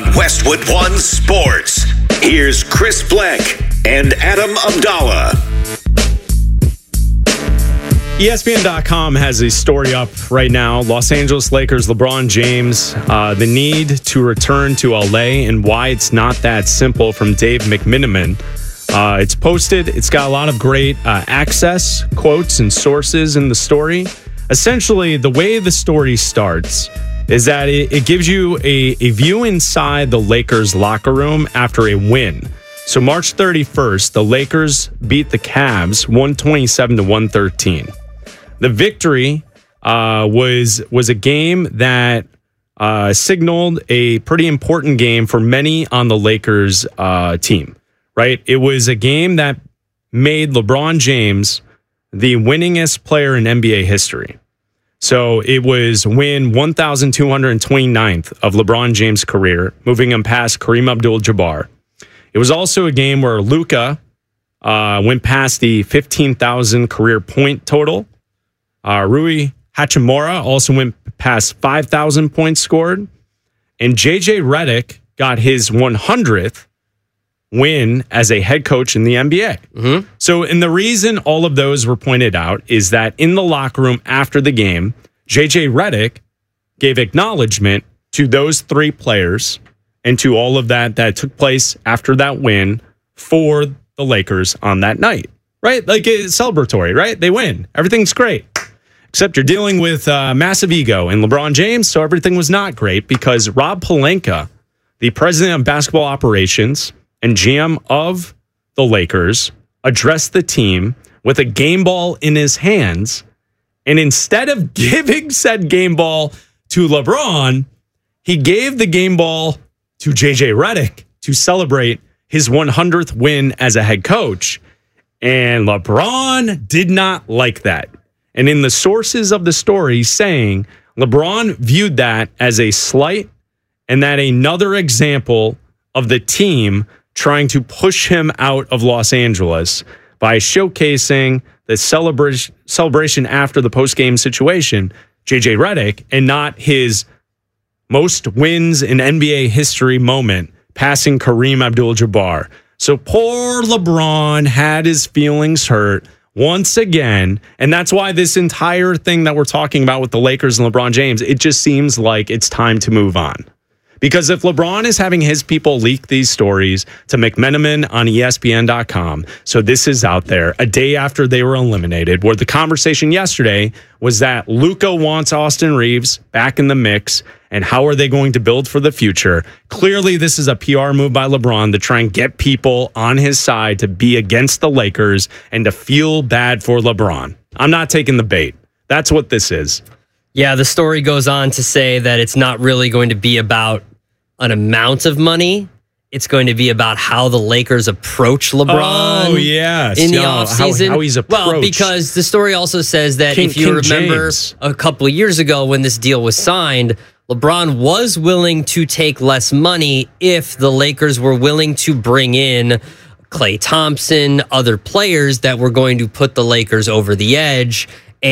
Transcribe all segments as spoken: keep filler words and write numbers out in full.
Westwood One Sports. Here's Chris Black and Adam Abdallah. E S P N dot com has a story up right now. Los Angeles Lakers, LeBron James, uh, the need to return to L A and why it's not that simple from Dave McMenamin. Uh, it's posted. It's got a lot of great uh, access, quotes, and sources in the story. Essentially, the way the story starts is that it, it gives you a, a view inside the Lakers locker room after a win. So March thirty-first, the Lakers beat the Cavs one twenty-seven to one thirteen. The victory uh, was was a game that uh, signaled a pretty important game for many on the Lakers uh, team, right? It was a game that made LeBron James the winningest player in N B A history. So it was win one thousand two hundred twenty-ninth of LeBron James' career, moving him past Kareem Abdul-Jabbar. It was also a game where Luka uh, went past the fifteen thousand career point total. Uh, Rui Hachimura also went past five thousand points scored. And J J Redick got his one hundredth win as a head coach in the N B A. Mm-hmm. So, and the reason all of those were pointed out is that in the locker room after the game, J J Redick gave acknowledgement to those three players and to all of that that took place after that win for the Lakers on that night, right? Like it's celebratory, right? They win. Everything's great. Except you're dealing with uh, massive ego in LeBron James, so everything was not great because Rob Pelinka, the president of basketball operations and G M of the Lakers, addressed the team with a game ball in his hands. And instead of giving said game ball to LeBron, he gave the game ball to J J Redick to celebrate his one hundredth win as a head coach. And LeBron did not like that. And in the sources of the story saying LeBron viewed that as a slight and that another example of the team trying to push him out of Los Angeles by showcasing the celebration celebration after the post-game situation, J J Redick, and not his most wins in N B A history moment, passing Kareem Abdul-Jabbar. So poor LeBron had his feelings hurt once again, and that's why this entire thing that we're talking about with the Lakers and LeBron James, it just seems like it's time to move on. Because if LeBron is having his people leak these stories to McMenamin on E S P N dot com, so this is out there a day after they were eliminated, where the conversation yesterday was that Luka wants Austin Reeves back in the mix, and how are they going to build for the future? Clearly, this is a P R move by LeBron to try and get people on his side to be against the Lakers and to feel bad for LeBron. I'm not taking the bait. That's what this is. Yeah, the story goes on to say that it's not really going to be about an amount of money. It's going to be about how the Lakers approach LeBron. Oh, yes. In the Yo, offseason. How, how he's approached. Well, because the story also says that King, if you King remember James. a couple of years ago when this deal was signed, LeBron was willing to take less money if the Lakers were willing to bring in Klay Thompson, other players that were going to put the Lakers over the edge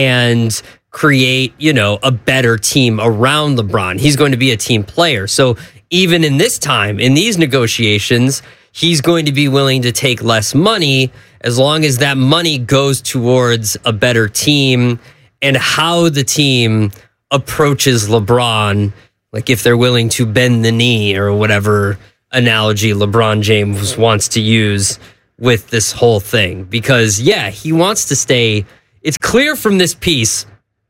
and create, you know, a better team around LeBron. He's going to be a team player. So even in this time, in these negotiations, he's going to be willing to take less money as long as that money goes towards a better team and how the team approaches LeBron, like if they're willing to bend the knee or whatever analogy LeBron James wants to use with this whole thing. Because, yeah, he wants to stay. It's clear from this piece,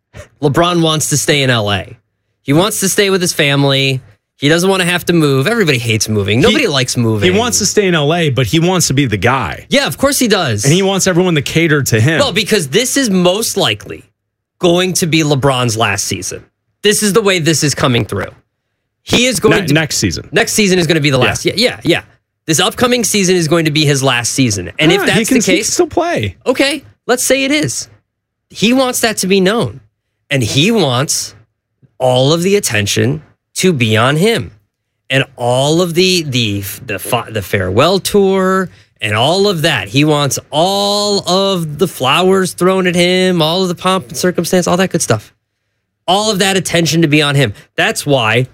LeBron wants to stay in L A. He wants to stay with his family. He doesn't want to have to move. Everybody hates moving. Nobody he, likes moving. He wants to stay in L A, but he wants to be the guy. Yeah, of course he does. And he wants everyone to cater to him. Well, because this is most likely going to be LeBron's last season. This is the way this is coming through. He is going ne- to... Next season. Next season is going to be the last. Yeah, yeah, yeah. This upcoming season is going to be his last season. And ah, if that's he can, the case... He can still play. Okay, let's say it is. He wants that to be known. And he wants all of the attention to be on him. And all of the the the the farewell tour and all of that. He wants all of the flowers thrown at him, all of the pomp and circumstance, all that good stuff. All of that attention to be on him. That's why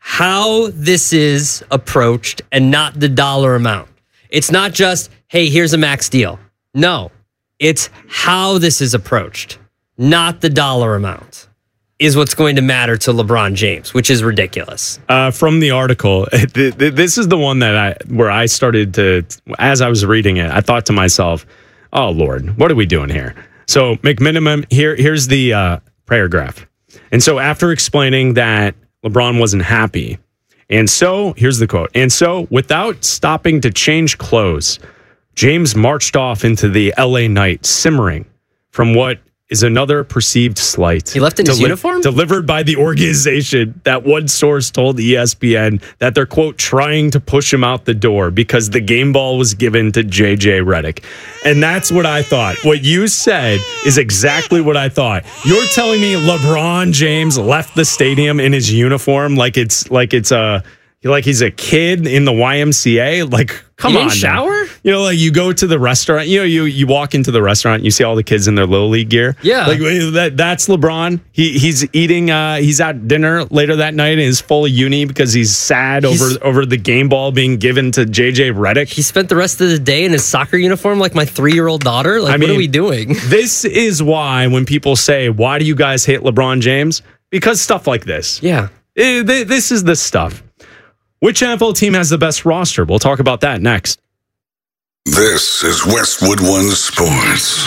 how this is approached and not the dollar amount. It's not just, hey, here's a max deal. No, it's how this is approached, not the dollar amount, is what's going to matter to LeBron James, which is ridiculous. Uh, from the article, th- th- this is the one that I where I started to, as I was reading it, I thought to myself, oh, Lord, what are we doing here? So McMiniman, here, here's the uh, paragraph. And so after explaining that LeBron wasn't happy, and so, here's the quote, and so without stopping to change clothes, James marched off into the L A night, simmering from what is another perceived slight. He left in his Deli- uniform? Delivered by the organization. That one source told E S P N that they're, quote, trying to push him out the door because the game ball was given to J J Redick. And that's what I thought. What you said is exactly what I thought. You're telling me LeBron James left the stadium in his uniform like it's like it's a like he's a kid in the Y M C A? Like, come he on. didn't shower? Now. You know, like you go to the restaurant, you know, you you walk into the restaurant, and you see all the kids in their Little League gear. Yeah. Like that, that's LeBron. He he's eating, uh, he's at dinner later that night and is full of uni because he's sad He's- over over the game ball being given to J J Redick. He spent the rest of the day in his soccer uniform like my three-year-old daughter? Like, I what mean, are we doing? This is why when people say, why do you guys hate LeBron James? Because stuff like this. Yeah. Eh, th- this is the stuff. Which N F L team has the best roster? We'll talk about that next. This is Westwood One Sports.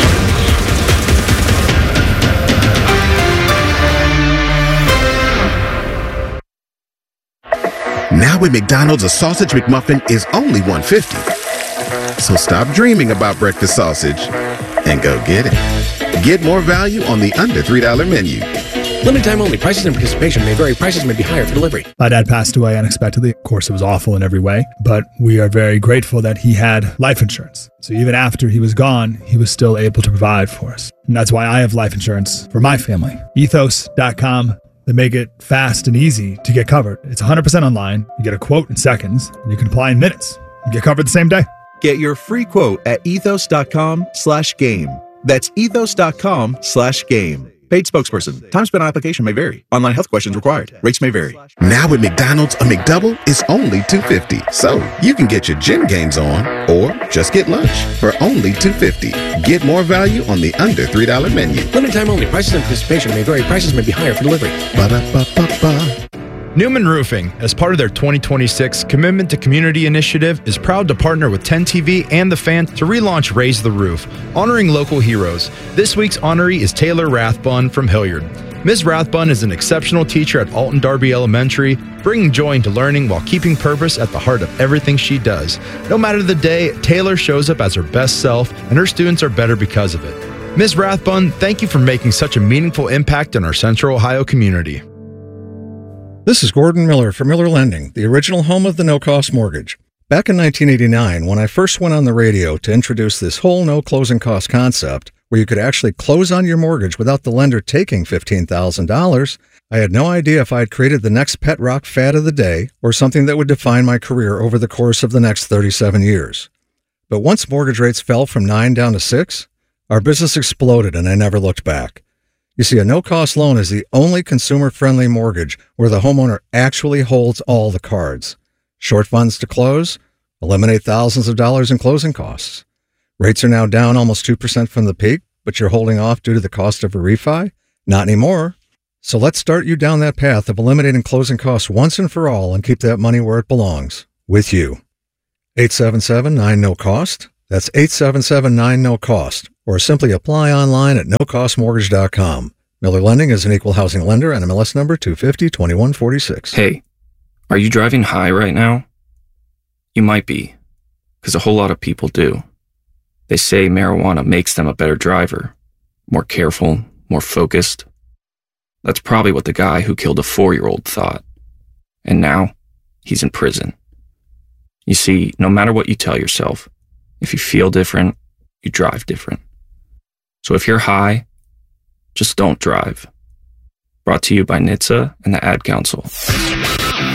Now at McDonald's, a sausage McMuffin is only one dollar fifty. So stop dreaming about breakfast sausage and go get it. Get more value on the under three dollar menu. Limited time only. Prices and participation may vary. Prices may be higher for delivery. My dad passed away unexpectedly. Of course, it was awful in every way, but we are very grateful that he had life insurance. So even after he was gone, he was still able to provide for us. And that's why I have life insurance for my family. ethos dot com. They make it fast and easy to get covered. It's one hundred percent online. You get a quote in seconds, and you can apply in minutes. You get covered the same day. Get your free quote at ethos dot com slash game. That's ethos dot com slash game. Paid spokesperson. Time spent on application may vary. Online health questions required. Rates may vary. Now at McDonald's, a McDouble is only two dollars and fifty cents. So you can get your gym gains on or just get lunch for only two dollars and fifty cents. Get more value on the under three dollar menu. Limited time only. Prices and participation may vary. Prices may be higher for delivery. Ba-da-ba-ba-ba. Newman Roofing, as part of their twenty twenty-six Commitment to Community initiative, is proud to partner with ten T V and The Fan to relaunch Raise the Roof, honoring local heroes. This week's honoree is Taylor Rathbun from Hilliard. Miz Rathbun is an exceptional teacher at Alton Darby Elementary, bringing joy into learning while keeping purpose at the heart of everything she does. No matter the day, Taylor shows up as her best self, and her students are better because of it. Miz Rathbun, thank you for making such a meaningful impact in our Central Ohio community. This is Gordon Miller from Miller Lending, the original home of the no-cost mortgage. Back in nineteen eighty-nine, when I first went on the radio to introduce this whole no-closing cost concept, where you could actually close on your mortgage without the lender taking fifteen thousand dollars, I had no idea if I had created the next pet rock fad of the day or something that would define my career over the course of the next thirty-seven years. But once mortgage rates fell from nine down to six, our business exploded and I never looked back. You see, a no-cost loan is the only consumer-friendly mortgage where the homeowner actually holds all the cards. Short funds to close, eliminate thousands of dollars in closing costs. Rates are now down almost two percent from the peak, but you're holding off due to the cost of a refi? Not anymore. So let's start you down that path of eliminating closing costs once and for all and keep that money where it belongs, with you. eight seven seven nine no cost. That's eight seven seven nine no cost. Or simply apply online at no cost mortgage dot com. Miller Lending is an equal housing lender and M L S number two fifty twenty-one forty-six. Hey, are you driving high right now? You might be, because a whole lot of people do. They say marijuana makes them a better driver, more careful, more focused. That's probably what the guy who killed a four-year-old thought. And now, he's in prison. You see, no matter what you tell yourself, if you feel different, you drive different. So if you're high, just don't drive. Brought to you by N H T S A and the Ad Council.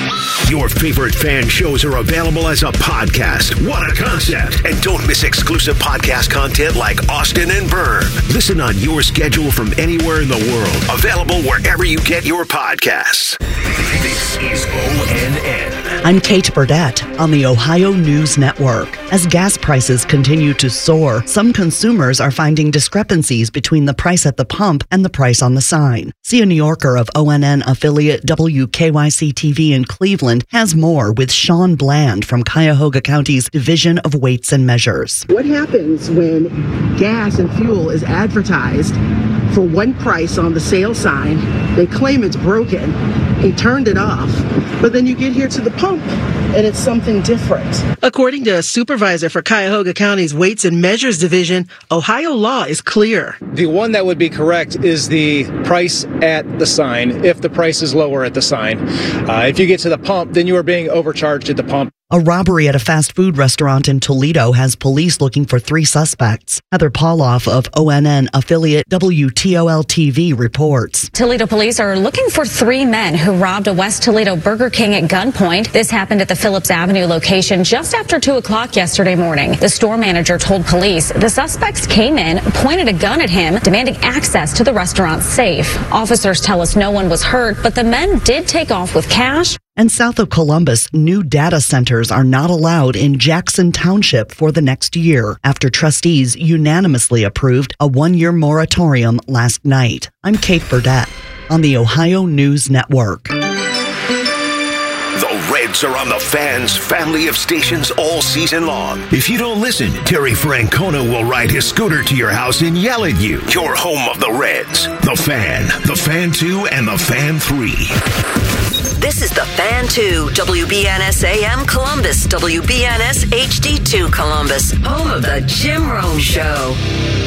Your favorite fan shows are available as a podcast. What a concept. And don't miss exclusive podcast content like Austin and Byrne. Listen on your schedule from anywhere in the world. Available wherever you get your podcasts. This is O N N. I'm Kate Burdett on the Ohio News Network. As gas prices continue to soar, some consumers are finding discrepancies between the price at the pump and the price on the sign. See a New Yorker of O N N affiliate W K Y C T V in Cleveland has more with Sean Bland from Cuyahoga County's Division of Weights and Measures. What happens when gas and fuel is advertised for one price on the sale sign? They claim it's broken. He turned it off. But then you get here to the pump and it's something different. According to a supervisor for Cuyahoga County's Weights and Measures Division, Ohio law is clear. The one that would be correct is the price at the sign, if the price is lower at the sign. Uh, if you get to the pump, then you are being overcharged at the pump. A robbery at a fast food restaurant in Toledo has police looking for three suspects. Heather Pauloff of O N N affiliate W T O L T V reports. Toledo police are looking for three men who robbed a West Toledo Burger King at gunpoint. This happened at the Phillips Avenue location just after two o'clock yesterday morning. The store manager told police the suspects came in, pointed a gun at him, demanding access to the restaurant's safe. Officers tell us no one was hurt, but the men did take off with cash. And south of Columbus, new data centers are not allowed in Jackson Township for the next year after trustees unanimously approved a one-year moratorium last night. I'm Kate Burdett on the Ohio News Network. The Reds are on the Fan's family of stations all season long. If you don't listen, Terry Francona will ride his scooter to your house and yell at you. Your home of the Reds. The Fan, The Fan two, and The Fan three. This is The Fan two, W B N S A M Columbus, W B N S H D two Columbus, home of the Jim Rome Show.